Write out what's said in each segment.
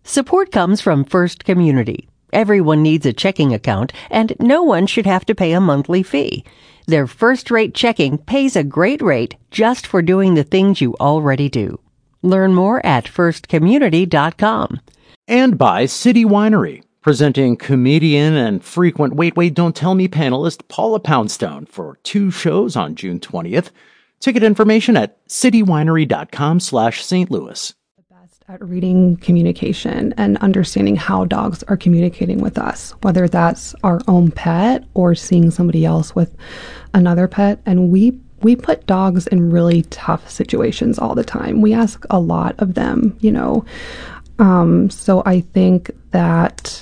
Support comes from First Community. Everyone needs a checking account, and no one should have to pay a monthly fee. Their first-rate checking pays a great rate just for doing the things you already do. Learn more at firstcommunity.com. And by City Winery, presenting comedian and frequent Wait, Wait, Don't Tell Me panelist Paula Poundstone for 2 shows on June 20th. Ticket information at citywinery.com/St. Louis. At reading communication and understanding how dogs are communicating with us, whether that's our own pet or seeing somebody else with another pet. And we put dogs in really tough situations all the time. We ask a lot of them, so I think that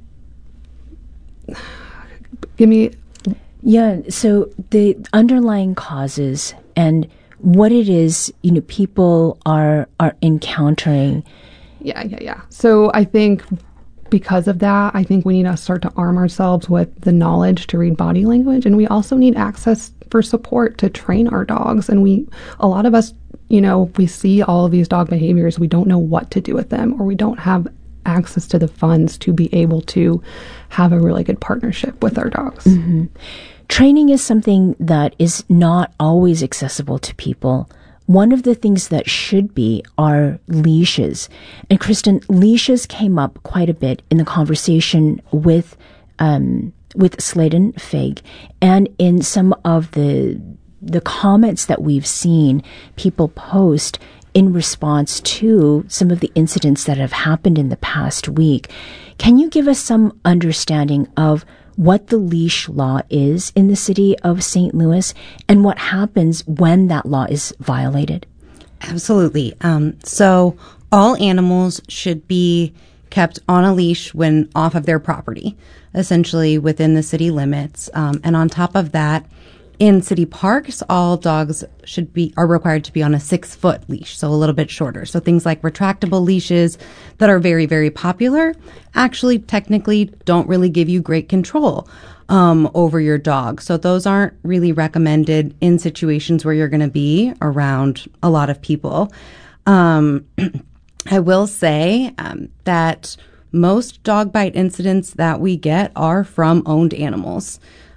so the underlying causes and what it is, people are encountering. Yeah. So I think because of that, I think we need to start to arm ourselves with the knowledge to read body language. And we also need access for support to train our dogs. And a lot of us, we see all of these dog behaviors. We don't know what to do with them, or we don't have access to the funds to be able to have a really good partnership with our dogs. Mm-hmm. Training is something that is not always accessible to people. One of the things that should be are leashes. And Kristen, leashes came up quite a bit in the conversation with Sladen Fig, and in some of the comments that we've seen people post in response to some of the incidents that have happened in the past week. Can you give us some understanding of what the leash law is in the city of St. Louis and what happens when that law is violated? Absolutely. So all animals should be kept on a leash when off of their property, essentially within the city limits. And on top of that, in city parks, all dogs are required to be on a 6-foot leash, so a little bit shorter. So things like retractable leashes that are very, very popular actually technically don't really give you great control over your dog. So those aren't really recommended in situations where you're going to be around a lot of people. I will say that most dog bite incidents that we get are from owned animals.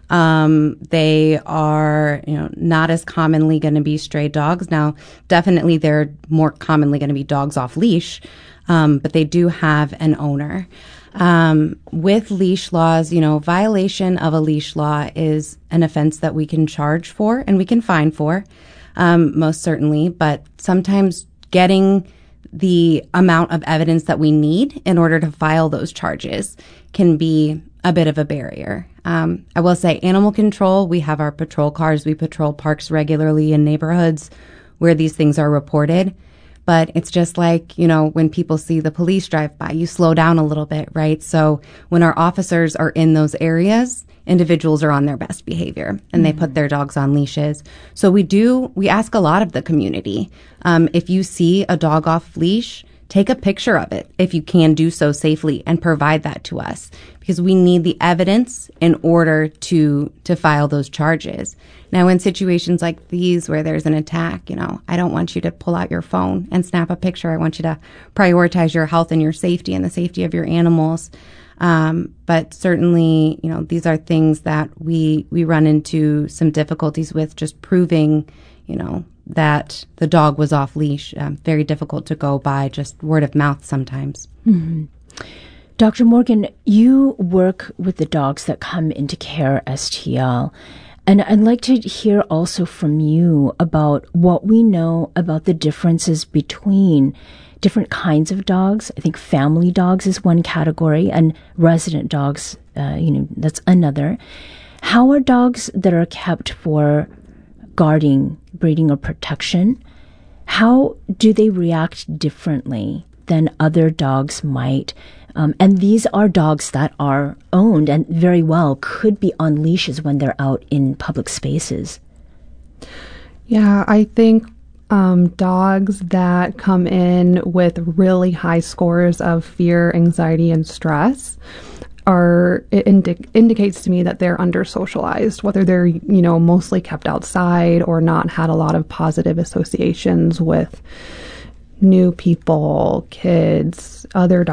They are, not as commonly going to be stray dogs. Now, definitely they're more commonly going to be dogs off leash, but they do have an owner. With leash laws, violation of a leash law is an offense that we can charge for and we can fine for, most certainly, but sometimes getting the amount of evidence that we need in order to file those charges can be a bit of a barrier. I will say animal control, we have our patrol cars. We patrol parks regularly in neighborhoods where these things are reported. But it's just like, when people see the police drive by, you slow down a little bit, right? So when our officers are in those areas, individuals are on their best behavior and they put their dogs on leashes. So we ask a lot of the community. If you see a dog off leash, take a picture of it if you can do so safely and provide that to us, because we need the evidence in order to file those charges. Now, in situations like these where there's an attack, I don't want you to pull out your phone and snap a picture. I want you to prioritize your health and your safety and the safety of your animals. But certainly, these are things that we run into some difficulties with, just proving, that the dog was off leash. Very difficult to go by just word of mouth sometimes. Mm-hmm. Dr. Morgan, you work with the dogs that come into Care STL. And I'd like to hear also from you about what we know about the differences between different kinds of dogs. I think family dogs is one category, and resident dogs, that's another. How are dogs that are kept for guarding, breeding, or protection, how do they react differently than other dogs might? And these are dogs that are owned and very well could be on leashes when they're out in public spaces. Yeah, I think dogs that come in with really high scores of fear, anxiety, and stress indicates to me that they're under-socialized, whether they're, mostly kept outside or not had a lot of positive associations with new people, kids, other